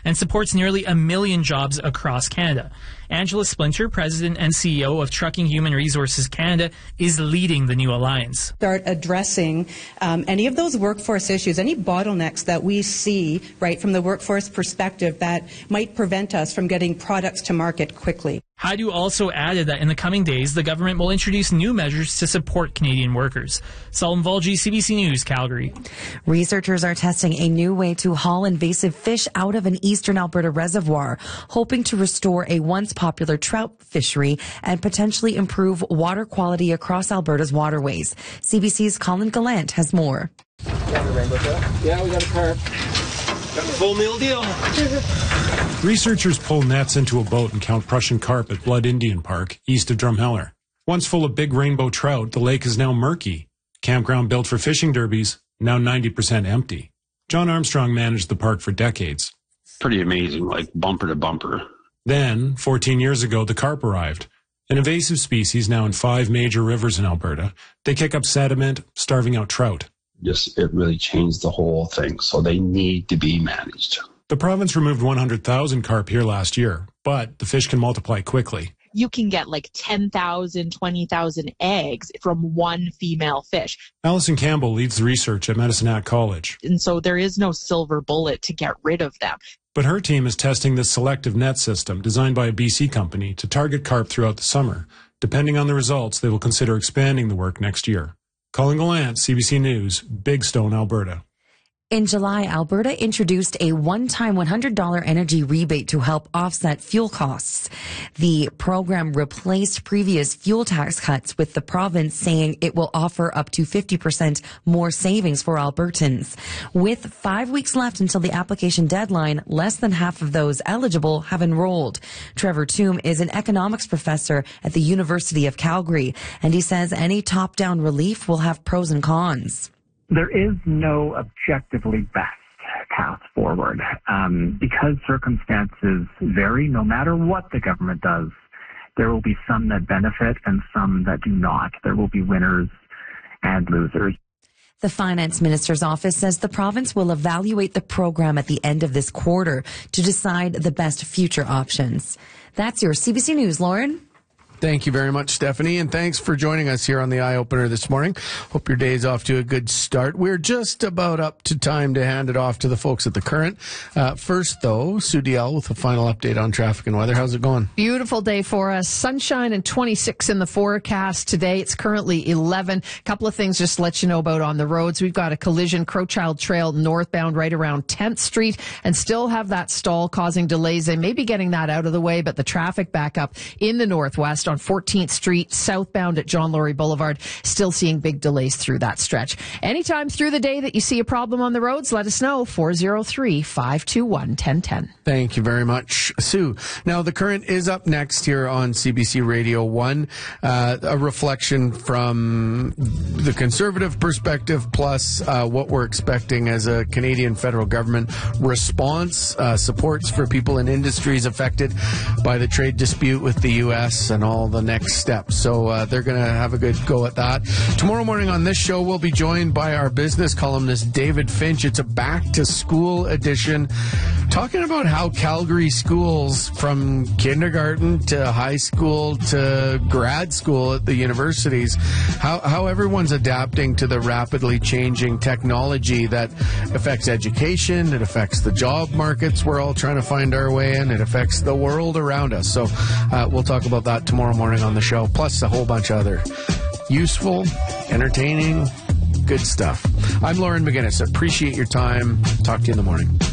and supports nearly 1 million jobs across Canada. Angela Splinter, President and CEO of Trucking Human Resources Canada, is leading the new alliance. Start addressing any of those workforce issues, any bottlenecks that we see, right, from the workforce perspective that might prevent us from getting products to market quickly. Hajdu also added that in the coming days, the government will introduce new measures to support Canadian workers. Salim Volji, CBC News, Calgary. Researchers are testing a new way to haul invasive fish out of an eastern Alberta reservoir, hoping to restore a once popular trout fishery and potentially improve water quality across Alberta's waterways. CBC's Colin Gallant has more. Yeah, we got a carp. Got the full meal deal. Researchers pull nets into a boat and count Prussian carp at Blood Indian Park, east of Drumheller. Once full of big rainbow trout, the lake is now murky. Campground built for fishing derbies, now 90% empty. John Armstrong managed the park for decades. Pretty amazing, like bumper to bumper. Then, 14 years ago, the carp arrived. An invasive species now in 5 major rivers in Alberta. They kick up sediment, starving out trout. It really changed the whole thing, so they need to be managed. The province removed 100,000 carp here last year, but the fish can multiply quickly. You can get like 10,000, 20,000 eggs from one female fish. Alison Campbell leads the research at Medicine Hat College. And so there is no silver bullet to get rid of them. But her team is testing this selective net system designed by a BC company to target carp throughout the summer. Depending on the results, they will consider expanding the work next year. Colin Gallant, CBC News, Big Stone, Alberta. In July, Alberta introduced a one-time $100 energy rebate to help offset fuel costs. The program replaced previous fuel tax cuts, with the province saying it will offer up to 50% more savings for Albertans. With 5 weeks left until the application deadline, less than half of those eligible have enrolled. Trevor Toome is an economics professor at the University of Calgary, and he says any top-down relief will have pros and cons. There is no objectively best path forward because circumstances vary. No matter what the government does, there will be some that benefit and some that do not. There will be winners and losers. The finance minister's office says the province will evaluate the program at the end of this quarter to decide the best future options. That's your CBC News, Lauren. Thank you very much, Stephanie, and thanks for joining us here on the Eye Opener this morning. Hope your day's off to a good start. We're just about up to time to hand it off to the folks at The Current. First, though, Sue Dial with a final update on traffic and weather. How's it going? Beautiful day for us. Sunshine and 26 in the forecast today. It's currently 11. A couple of things just to let you know about on the roads. We've got a collision, Crowchild Trail northbound right around 10th Street, and still have that stall causing delays. They may be getting that out of the way, but the traffic backup in the northwest on 14th Street, southbound at John Laurie Boulevard, still seeing big delays through that stretch. Anytime through the day that you see a problem on the roads, let us know. 403-521-1010. Thank you very much, Sue. Now, The Current is up next here on CBC Radio 1. A reflection from the Conservative perspective, plus what we're expecting as a Canadian federal government response, supports for people in industries affected by the trade dispute with the U.S. and all the next steps. So they're going to have a good go at that. Tomorrow morning on this show, we'll be joined by our business columnist, David Finch. It's a back-to-school edition, talking about how Calgary schools, from kindergarten to high school to grad school at the universities, how everyone's adapting to the rapidly changing technology that affects education, it affects the job markets we're all trying to find our way in, it affects the world around us. So we'll talk about that tomorrow morning on the show, plus a whole bunch of other useful, entertaining, good stuff. I'm Lauren McGinnis. Appreciate your time. Talk to you in the morning.